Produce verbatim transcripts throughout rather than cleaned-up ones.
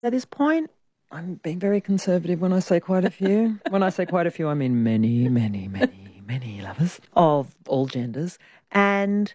At this point, I'm being very conservative when I say quite a few. When I say quite a few, I mean many, many, many, many lovers of all genders. And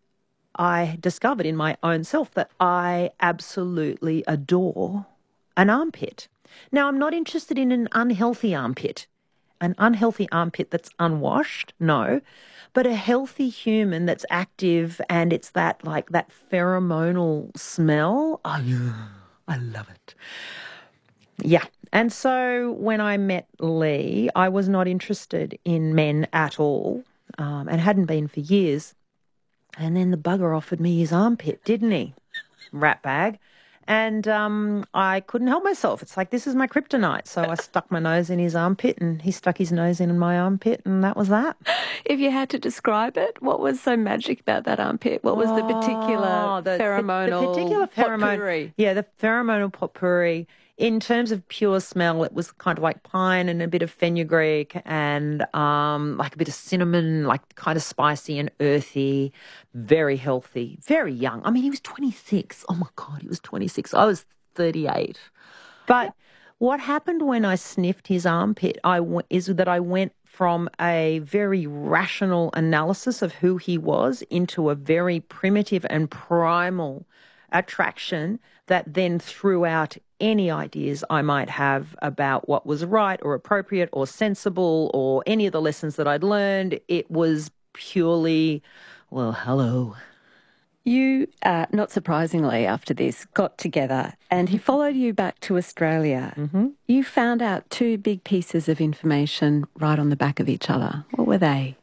I discovered in my own self that I absolutely adore an armpit. Now, I'm not interested in an unhealthy armpit. An unhealthy armpit that's unwashed, no. But a healthy human that's active and it's that, like, that pheromonal smell. Oh, yeah, I love it. Yeah. And so when I met Lee, I was not interested in men at all, um, and hadn't been for years. And then the bugger offered me his armpit, didn't he? Rat bag. And um, I couldn't help myself. It's like, this is my kryptonite. So I stuck my nose in his armpit and he stuck his nose in my armpit, and that was that. If you had to describe it, what was so magic about that armpit? What was the particular Oh, the, pheromonal the particular pheromone, potpourri? Yeah, the pheromonal potpourri. In terms of pure smell, it was kind of like pine and a bit of fenugreek and um, like a bit of cinnamon, like kind of spicy and earthy, very healthy, very young. I mean, he was twenty-six. Oh, my God, he was twenty-six. I was thirty-eight. But what happened when I sniffed his armpit I w- is that I went from a very rational analysis of who he was into a very primitive and primal attraction that then threw out any ideas I might have about what was right or appropriate or sensible or any of the lessons that I'd learned. It was purely, well, hello. You, uh, not surprisingly, after this, got together and he followed you back to Australia. Mm-hmm. You found out two big pieces of information right on the back of each other. What were they?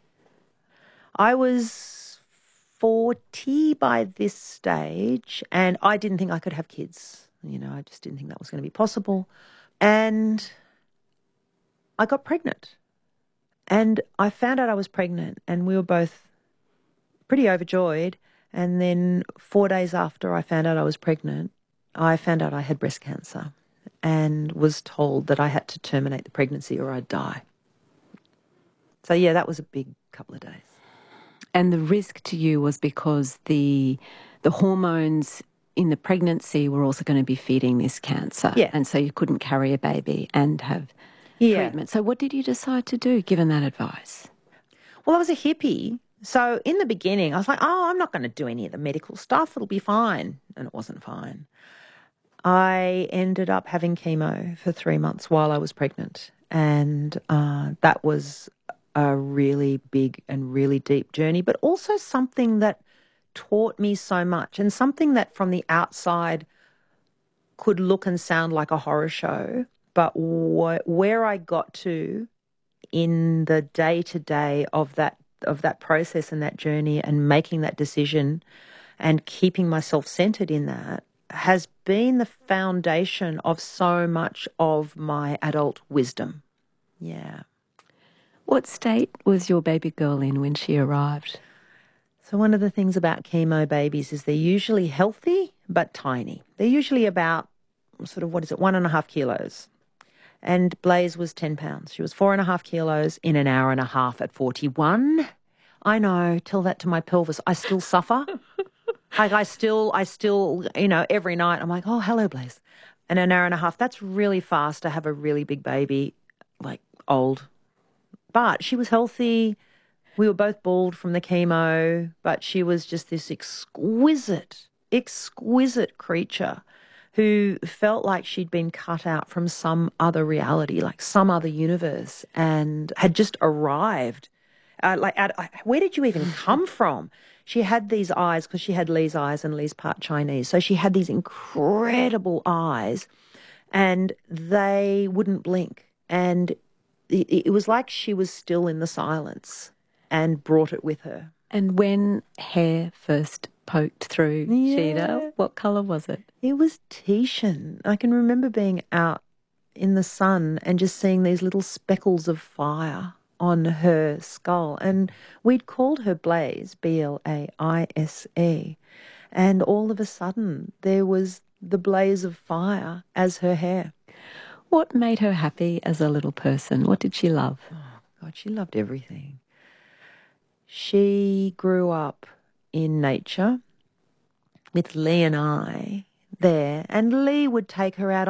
I was forty by this stage and I didn't think I could have kids. You know, I just didn't think that was going to be possible. And I got pregnant. And I found out I was pregnant and we were both pretty overjoyed. And then four days after I found out I was pregnant, I found out I had breast cancer and was told that I had to terminate the pregnancy or I'd die. So, yeah, that was a big couple of days. And the risk to you was because the the hormones in the pregnancy were also going to be feeding this cancer. Yeah. And so you couldn't carry a baby and have yeah. treatment. So what did you decide to do, given that advice? Well, I was a hippie. So in the beginning, I was like, oh, I'm not going to do any of the medical stuff. It'll be fine. And it wasn't fine. I ended up having chemo for three months while I was pregnant. And uh, that was a really big and really deep journey, but also something that taught me so much and something that from the outside could look and sound like a horror show. But wh- where I got to in the day-to-day of that of that process and that journey and making that decision and keeping myself centered in that has been the foundation of so much of my adult wisdom. Yeah. What state was your baby girl in when she arrived? So one of the things about chemo babies is they're usually healthy but tiny. They're usually about sort of, what is it, one and a half kilos. And Blaze was ten pounds. She was four and a half kilos in an hour and a half at forty-one. I know, tell that to my pelvis. I still suffer. like I still, I still, you know, every night I'm like, oh, hello, Blaze. And an hour and a half, that's really fast to have a really big baby, like old. But she was healthy. We were both bald from the chemo, but she was just this exquisite, exquisite creature who felt like she'd been cut out from some other reality, like some other universe, and had just arrived. Uh, like, at, uh, where did you even come from? She had these eyes, because she had Lee's eyes and Lee's part Chinese. So she had these incredible eyes and they wouldn't blink. And it, it was like she was still in the silence and brought it with her. And when hair first poked through Yeah. Sheeta, what colour was it? It was Tishan. I can remember being out in the sun and just seeing these little speckles of fire on her skull. And we'd called her Blaze, B L A I S E. And all of a sudden there was the blaze of fire as her hair. What made her happy as a little person? What did she love? Oh, God, she loved everything. She grew up in nature with Lee and I there, and Lee would take her out